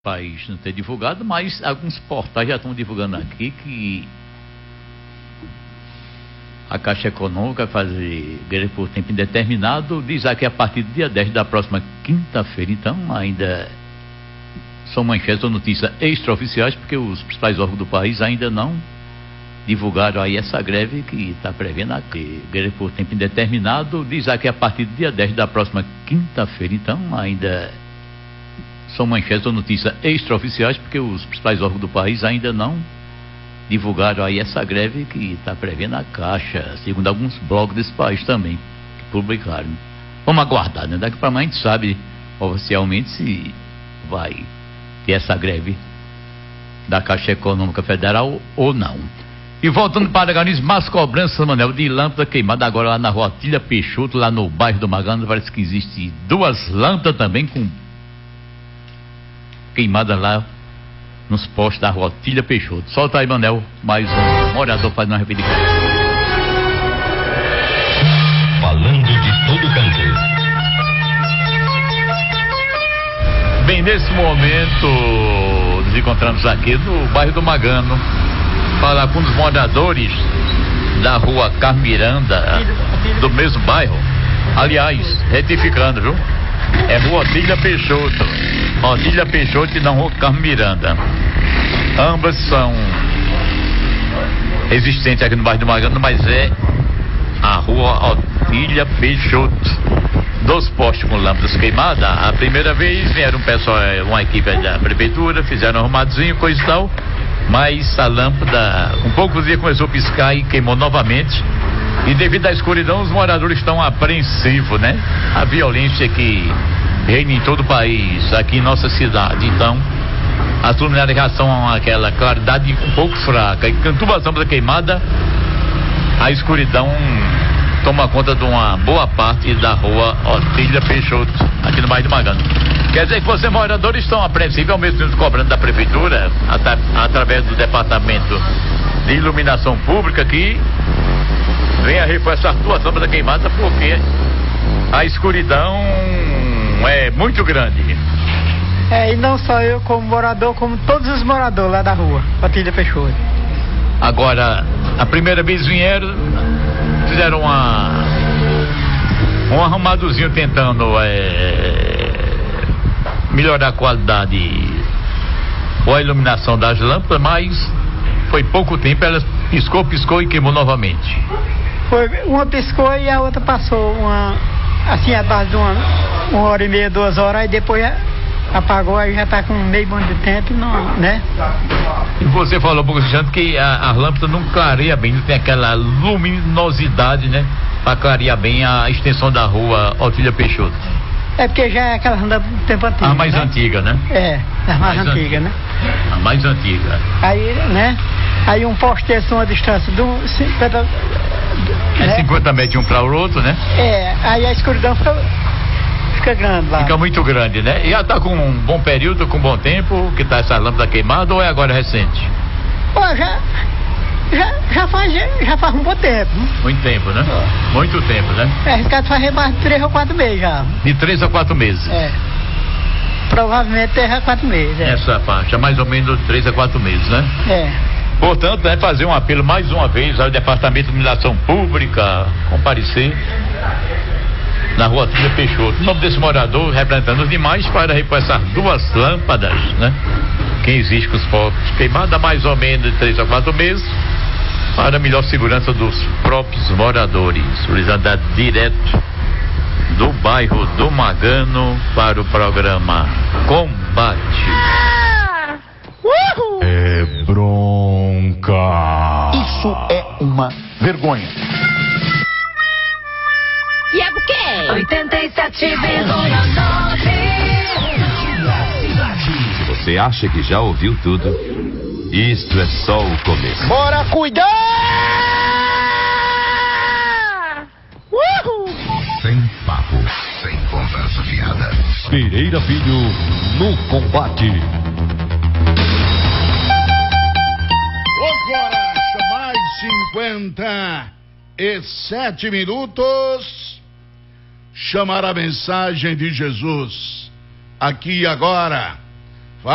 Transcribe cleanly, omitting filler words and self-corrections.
país não ter divulgado, mas alguns portais já estão divulgando aqui que a Caixa Econômica vai fazer greve por tempo indeterminado, diz aqui a partir do dia 10 da próxima quinta-feira. Então ainda são manchetes ou notícias extraoficiais, porque os principais órgãos do país ainda não divulgaram aí essa greve que está prevendo aqui. Greve por tempo indeterminado, diz aqui a partir do dia 10 da próxima quinta-feira. Então ainda são manchetes ou notícias extraoficiais, porque os principais órgãos do país ainda não divulgaram aí essa greve que está prevendo a Caixa, segundo alguns blogs desse país também, que publicaram. Vamos aguardar, né? Daqui para amanhã a gente sabe oficialmente se vai ter essa greve da Caixa Econômica Federal ou não. E voltando para Garanhuns, mais cobrança, Manuel, de lâmpada queimada agora lá na rua Otília Peixoto, lá no bairro do Magano. Parece que existe duas lâmpadas também com queimada lá nos postos da rua Otília Peixoto. Solta aí, Manel, mais um morador fazendo uma reivindicação. Falando de todo canto. Bem, nesse momento nos encontramos aqui no bairro do Magano, falar com os moradores da rua Carmiranda, do mesmo bairro. Aliás, retificando, viu? É rua Otília Peixoto. Otília Peixoto e não rua Carmiranda. Ambas são existentes aqui no bairro do Magano, mas é a rua Otília Peixoto. Dois postes com lâmpadas queimadas. A primeira vez vieram um pessoal, uma equipe da prefeitura, fizeram arrumadinho, coisa e tal. Mas a lâmpada, com poucos dias, começou a piscar e queimou novamente. E devido à escuridão, os moradores estão apreensivos, né? A violência que reina em todo o país, aqui em nossa cidade. Então, as luminárias já são aquela claridade um pouco fraca. E com duas lâmpadas queimadas, a escuridão toma conta de uma boa parte da rua Otília Peixoto, aqui no bairro do Magano. Quer dizer que vocês, moradores, estão apreensivos, ao mesmo tempo cobrando da prefeitura, através do departamento de iluminação pública, que venha reforçar duas lâmpadas queimadas, porque a escuridão é muito grande. E não só eu como morador, como todos os moradores lá da rua Otília Peixoto. Agora, a primeira vez vieram, fizeram um arrumadozinho tentando melhorar a qualidade ou a iluminação das lâmpadas, mas foi pouco tempo, ela piscou e queimou novamente. Uma piscou e a outra passou assim, a base de uma hora e meia, 2 horas, aí depois apagou, aí já está com meio bando de tempo, não, né? E você falou um pouco antes que a lâmpada não clareia bem, não tem aquela luminosidade, né? Para clarear bem a extensão da rua Otília Peixoto. É porque já é aquela lâmpada do tempo antigo. A mais antiga, né? A mais antiga, né? A mais antiga. Aí, né? Aí um poste desse, uma distância de 50... 50 metros de um para o outro, né? Aí a escuridão fica grande lá. Fica muito grande, né? E já está com um bom período, com um bom tempo, que está essa lâmpada queimada, ou é agora recente? Já faz um bom tempo. Muito tempo, né? Muito tempo, né? Arriscado fazer mais de 3 ou 4 meses já. De 3 a 4 meses? Provavelmente 3 a 4 meses. Essa faixa, mais ou menos 3 a 4 meses, né? Portanto, fazer um apelo mais uma vez ao Departamento de Iluminação Pública comparecer na rua Otília Peixoto. O nome desse morador representando os demais para reforçar duas lâmpadas, né? Que existe com os postos queimados há mais ou menos de 3 a 4 meses, para melhor segurança dos próprios moradores. Utilizada direto do bairro do Magano para o programa Combate. É bronca. Isso é uma vergonha. E é o quê? 87,9. Se você acha que já ouviu tudo, isto é só o começo. Bora cuidar! Sem papo, sem conversa fiada. Pereira Filho no combate. Agora, mais 57 minutos. Chamar a mensagem de Jesus. Aqui e agora.